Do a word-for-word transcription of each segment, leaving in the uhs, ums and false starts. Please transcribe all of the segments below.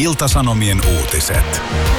Ilta-Sanomien uutiset.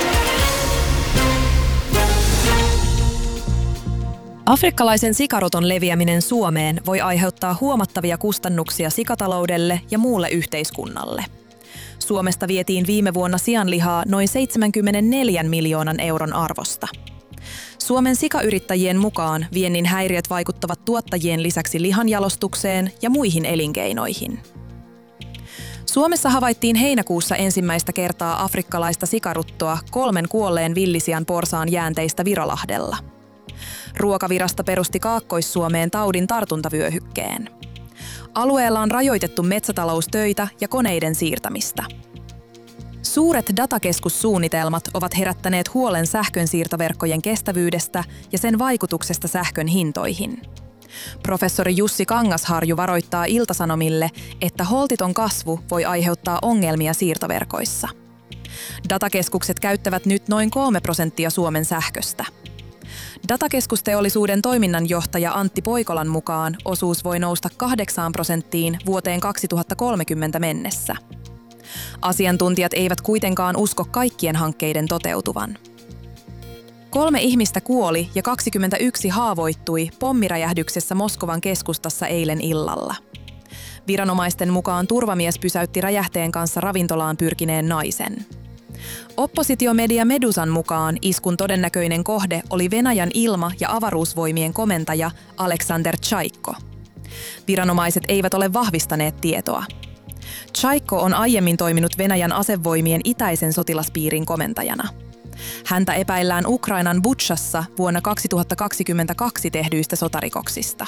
Afrikkalaisen sikaruton leviäminen Suomeen voi aiheuttaa huomattavia kustannuksia sikataloudelle ja muulle yhteiskunnalle. Suomesta vietiin viime vuonna sianlihaa noin seitsemänkymmentäneljä miljoonan euron arvosta. Suomen sikayrittäjien mukaan viennin häiriöt vaikuttavat tuottajien lisäksi lihanjalostukseen ja muihin elinkeinoihin. Suomessa havaittiin heinäkuussa ensimmäistä kertaa afrikkalaista sikaruttoa kolmen kuolleen villisian porsaan jäänteistä Virolahdella. Ruokavirasto perusti Kaakkois-Suomeen taudin tartuntavyöhykkeen. Alueella on rajoitettu metsätaloustöitä ja koneiden siirtämistä. Suuret datakeskussuunnitelmat ovat herättäneet huolen sähkönsiirtoverkkojen kestävyydestä ja sen vaikutuksesta sähkön hintoihin. Professori Jussi Kangasharju varoittaa Ilta-Sanomille, että holtiton kasvu voi aiheuttaa ongelmia siirtoverkoissa. Datakeskukset käyttävät nyt noin kolme prosenttia Suomen sähköstä. Datakeskusteollisuuden toiminnanjohtaja Antti Poikolan mukaan osuus voi nousta kahdeksaan prosenttiin vuoteen kaksituhattakolmekymmentä mennessä. Asiantuntijat eivät kuitenkaan usko kaikkien hankkeiden toteutuvan. Kolme ihmistä kuoli ja kaksikymmentäyksi haavoittui pommiräjähdyksessä Moskovan keskustassa eilen illalla. Viranomaisten mukaan turvamies pysäytti räjähteen kanssa ravintolaan pyrkineen naisen. Oppositiomedia Medusan mukaan iskun todennäköinen kohde oli Venäjän ilma- ja avaruusvoimien komentaja Aleksander Tšaikko. Viranomaiset eivät ole vahvistaneet tietoa. Tšaikko on aiemmin toiminut Venäjän asevoimien itäisen sotilaspiirin komentajana. Häntä epäillään Ukrainan Butšassa vuonna kaksituhattakaksikymmentäkaksi tehdyistä sotarikoksista.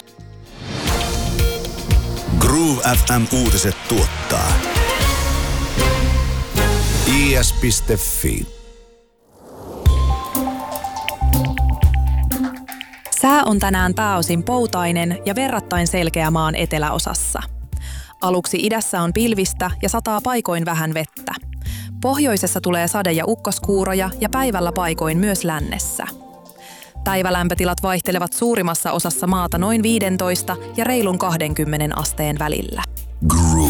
Groove F M-uutiset tuottaa i s piste f i. Sää on tänään pääosin poutainen ja verrattain selkeä maan eteläosassa. Aluksi idässä on pilvistä ja sataa paikoin vähän vettä. Pohjoisessa tulee sade- ja ukkoskuuroja ja päivällä paikoin myös lännessä. Päivälämpötilat vaihtelevat suurimmassa osassa maata noin viisitoista ja reilun kaksikymmentä asteen välillä. Groove.